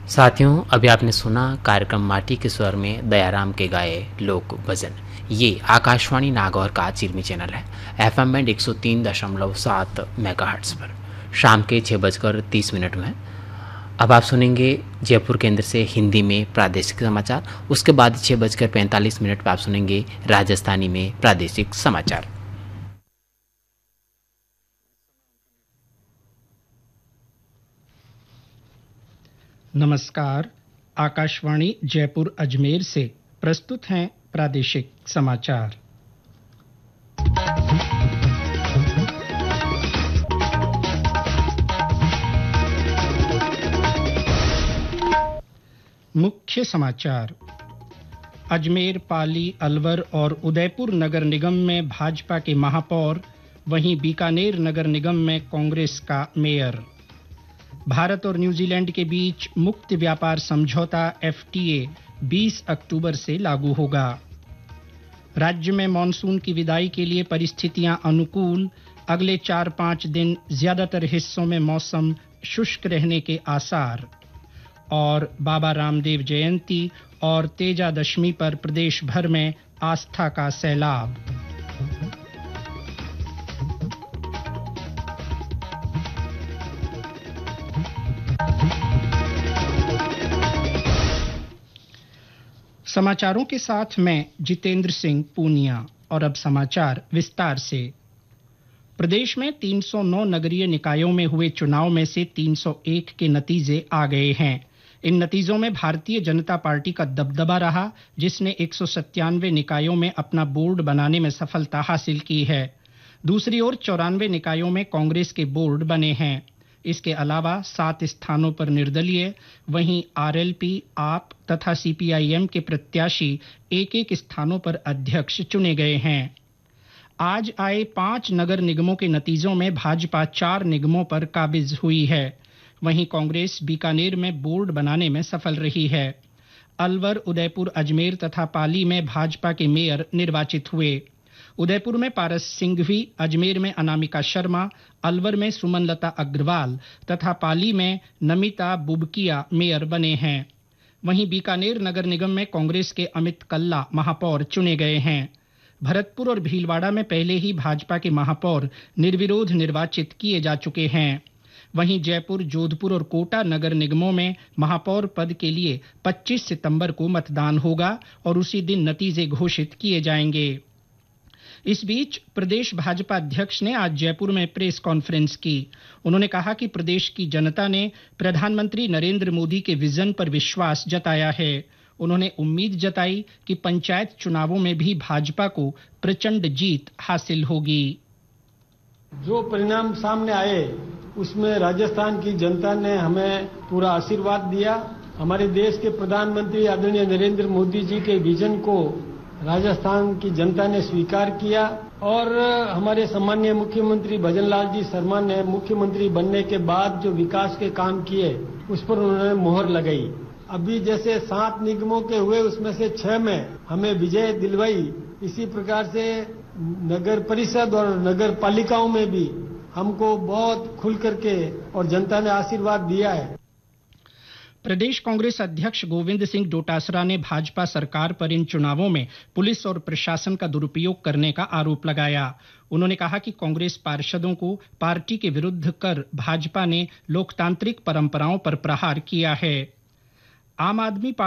साथियों, अभी आपने सुना कार्यक्रम माटी के स्वर में दयाराम के गाए लोक भजन। ये आकाशवाणी नागौर का चिरमी चैनल है। एफएम बैंड 103.7 मेगाहर्ट्ज पर शाम के 6:30 में। अब आप सुनेंगे जयपुर केंद्र से हिंदी में प्रादेशिक समाचार। उसके बाद 6:45 पर आप सुनेंगे राजस्थानी में प्रादेशिक समाचार। नमस्कार। आकाशवाणी जयपुर अजमेर से प्रस्तुत हैं प्रादेशिक समाचार। मुख्य समाचार। अजमेर, पाली, अलवर और उदयपुर नगर निगम में भाजपा के महापौर, वहीं बीकानेर नगर निगम में कांग्रेस का मेयर। भारत और न्यूजीलैंड के बीच मुक्त व्यापार समझौता एफटीए 20 अक्टूबर से लागू होगा। राज्य में मानसून की विदाई के लिए परिस्थितियां अनुकूल, अगले 4-5 दिन ज्यादातर हिस्सों में मौसम शुष्क रहने के आसार। और बाबा रामदेव जयंती और तेजादशमी पर प्रदेश भर में आस्था का सैलाब। समाचारों के साथ मैं जितेंद्र सिंह पूनिया। और अब समाचार विस्तार से। प्रदेश में 309 नगरीय निकायों में हुए चुनाव में से 301 के नतीजे आ गए हैं। इन नतीजों में भारतीय जनता पार्टी का दबदबा रहा, जिसने 197 निकायों में अपना बोर्ड बनाने में सफलता हासिल की है। दूसरी ओर 94 निकायों में कांग्रेस के बोर्ड बने हैं। इसके अलावा 7 स्थानों पर निर्दलीय, वहीं आरएलपी, आप तथा सीपीआईएम के प्रत्याशी एक-एक स्थानों पर अध्यक्ष चुने गए हैं। आज आए 5 नगर निगमों के नतीजों में भाजपा 4 निगमों पर काबिज हुई है। वहीं कांग्रेस बीकानेर में बोर्ड बनाने में सफल रही है। अलवर, उदयपुर, अजमेर तथा पाली में भाजपा के मेयर निर्वाचित हुए। उदयपुर में पारस सिंघवी, अजमेर में अनामिका शर्मा, अलवर में सुमनलता अग्रवाल तथा पाली में नमिता बुबकिया मेयर बने हैं। वहीं बीकानेर नगर निगम में कांग्रेस के अमित कल्ला महापौर चुने गए हैं। भरतपुर और भीलवाड़ा में पहले ही भाजपा के महापौर निर्विरोध निर्वाचित किए जा चुके हैं। वहीं जयपुर, जोधपुर और कोटा नगर निगमों में महापौर पद के लिए 25 सितंबर को मतदान होगा और उसी दिन नतीजे घोषित किए जाएंगे। इस बीच प्रदेश भाजपा अध्यक्ष ने आज जयपुर में प्रेस कॉन्फ्रेंस की। उन्होंने कहा कि प्रदेश की जनता ने प्रधानमंत्री नरेंद्र मोदी के विजन पर विश्वास जताया है। उन्होंने उम्मीद जताई कि पंचायत चुनावों में भी भाजपा को प्रचंड जीत हासिल होगी। जो परिणाम सामने आए उसमें राजस्थान की जनता ने हमें पूरा आशीर्वाद दिया। हमारे देश के प्रधानमंत्री आदरणीय नरेंद्र मोदी जी के विजन को राजस्थान की जनता ने स्वीकार किया और हमारे सम्मानीय मुख्यमंत्री भजनलाल जी शर्मा ने मुख्यमंत्री बनने के बाद जो विकास के काम किए उस पर उन्होंने मोहर लगाई। अभी जैसे 7 निगमों के हुए उसमें से 6 में हमें विजय दिलवाई, इसी प्रकार से नगर परिषद और नगर पालिकाओं में भी हमको बहुत खुल करके और जनता ने आशीर्वाद दिया है। प्रदेश कांग्रेस अध्यक्ष गोविंद सिंह डोटासरा ने भाजपा सरकार पर इन चुनावों में पुलिस और प्रशासन का दुरुपयोग करने का आरोप लगाया। उन्होंने कहा कि कांग्रेस पार्षदों को पार्टी के विरुद्ध कर भाजपा ने लोकतांत्रिक परंपराओं पर प्रहार किया है। आम आदमी